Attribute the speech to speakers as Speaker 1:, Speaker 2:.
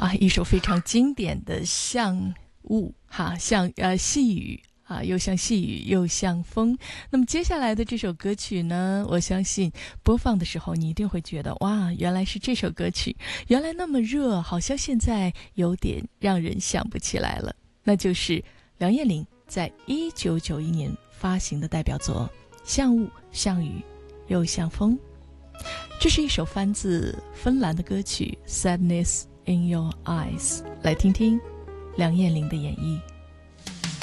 Speaker 1: 一首非常经典的像雾哈，像细雨又像细雨又像风。那么接下来的这首歌曲呢，我相信播放的时候你一定会觉得哇，原来是这首歌曲，原来那么热，好像现在有点让人想不起来了。那就是梁艳玲在1991年发行的代表作《像雾像雨又像风》。这是一首翻自芬兰的歌曲《Sadness in Your Eyes》，来听听梁艳玲的演绎。